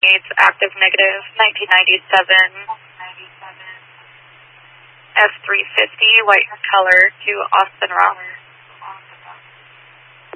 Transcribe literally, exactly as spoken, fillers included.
It's active negative, nineteen ninety-seven, F three fifty, white color to Austin Rock.